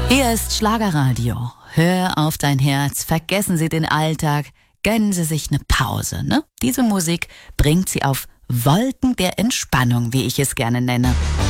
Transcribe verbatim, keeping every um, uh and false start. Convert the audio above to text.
Hier ist Schlagerradio. Hör auf dein Herz, vergessen Sie den Alltag, gönnen Sie sich eine Pause, ne? Diese Musik bringt Sie auf Wolken der Entspannung, wie ich es gerne nenne.